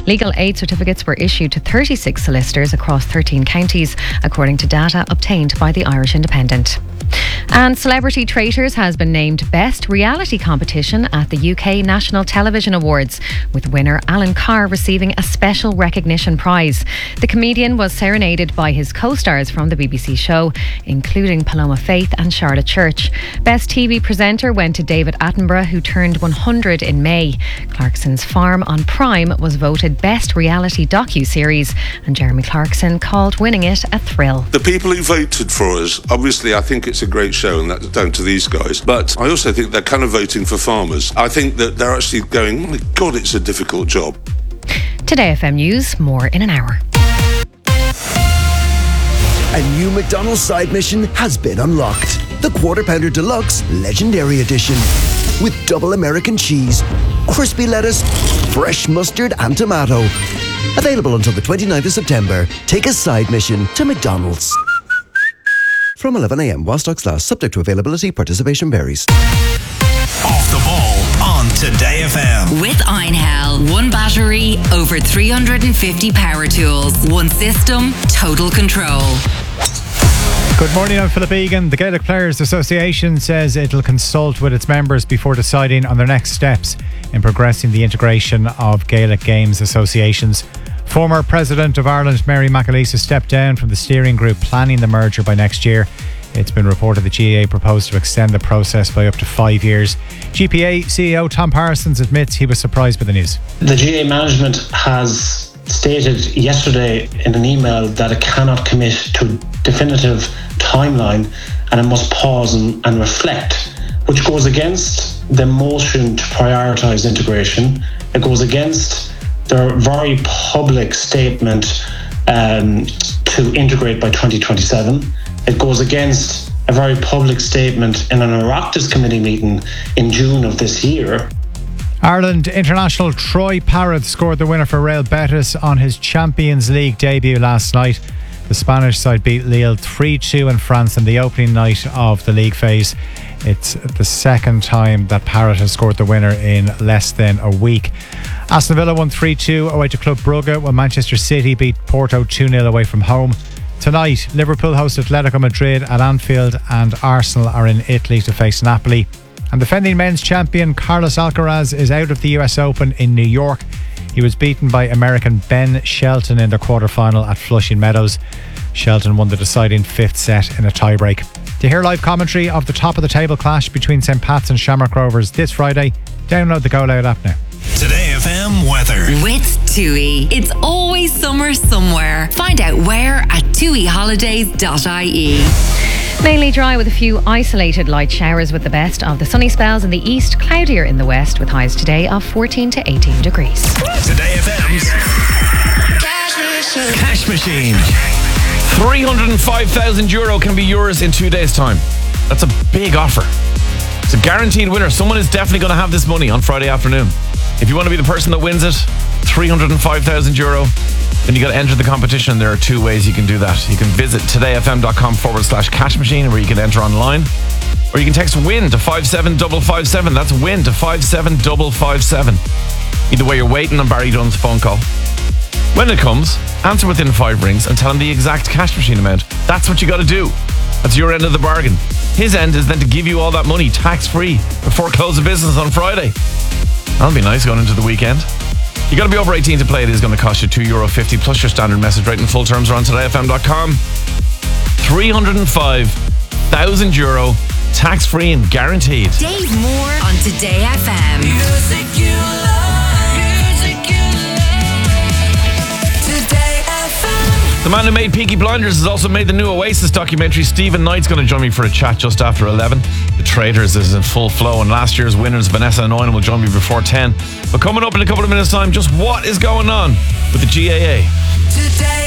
Legal aid certificates were issued to 36 solicitors across 13 counties, according to data obtained by the Irish Independent. And Celebrity Traitors has been named Best Reality Competition at the UK National Television Awards, with winner Alan Carr receiving a special recognition prize. The comedian was serenaded by his co-stars from the BBC show, including Paloma Faith and Charlotte Church. Best TV presenter went to David Attenborough, who turned 100 in May. Clarkson's Farm on Prime was voted Best Reality Docu-Series, and Jeremy Clarkson called winning it a thrill. The people who voted for us, obviously I think it's a great show, and that's down to these guys, but I also think they're kind of voting for farmers. I think that they're actually going, my God, it's a difficult job. Today FM News, more in an hour. A new McDonald's side mission has been unlocked. The Quarter Pounder Deluxe Legendary Edition. With double American cheese, crispy lettuce, fresh mustard and tomato. Available until the 29th of September. Take a side mission to McDonald's. From 11 a.m. while stocks last, subject to availability, participation varies. Off the ball on Today FM. With Einhell, one battery, over 350 power tools, one system, total control. Good morning, I'm Philip Egan. The Gaelic Players Association says it'll consult with its members before deciding on their next steps in progressing the integration of Gaelic Games associations. Former President of Ireland, Mary McAleese, stepped down from the steering group planning the merger by next year. It's been reported the GAA proposed to extend the process by up to 5 years. GPA CEO Tom Parsons admits he was surprised by the news. The GAA management has stated yesterday in an email that it cannot commit to a definitive timeline and it must pause and reflect, which goes against the motion to prioritise integration. It goes against their very public statement to integrate by 2027. It goes against a very public statement in an Oireachtas committee meeting in June of this year. Ireland international Troy Parrott scored the winner for Real Betis on his Champions League debut last night. The Spanish side beat Lille 3-2 in France in the opening night of the league phase. It's the second time that Parrott has scored the winner in less than a week. Aston Villa won 3-2 away to Club Brugge, while Manchester City beat Porto 2-0 away from home. Tonight, Liverpool host Atletico Madrid at Anfield, and Arsenal are in Italy to face Napoli. And defending men's champion Carlos Alcaraz is out of the US Open in New York. He was beaten by American Ben Shelton in their quarter-final at Flushing Meadows. Shelton won the deciding fifth set in a tie-break. To hear live commentary of the top-of-the-table clash between St Pat's and Shamrock Rovers this Friday, download the Go Loud app now. Today FM weather. With TUI. It's always summer somewhere. Find out where at tuiholidays.ie. Mainly dry with a few isolated light showers, with the best of the sunny spells in the east, cloudier in the west, with highs today of 14 to 18 degrees. Today FM's Cash Machine. €305,000 can be yours in 2 days' time. That's a big offer. It's a guaranteed winner. Someone is definitely going to have this money on Friday afternoon. If you want to be the person that wins it, €305,000, then you got to enter the competition. There are two ways you can do that. You can visit todayfm.com/cash machine, where you can enter online, or you can text WIN to 57557. That's WIN to 57557. Either way, you're waiting on Barry Dunn's phone call. When it comes, answer within 5 rings and tell him the exact cash machine amount. That's what you got to do. That's your end of the bargain. His end is then to give you all that money tax-free before close of business on Friday. That'll be nice going into the weekend. You got to be over 18 to play. It is going to cost you €2.50 plus your standard message rate, and full terms are on todayfm.com. €305,000 tax-free and guaranteed. Dave Moore on Today FM. Music you love. Today FM. The man who made Peaky Blinders has also made the new Oasis documentary. Stephen Knight's going to join me for a chat just after 11. The Traitors is in full flow, and last year's winners Vanessa and Owen will join me before 10. But coming up in a couple of minutes' time, just what is going on with the GAA? Today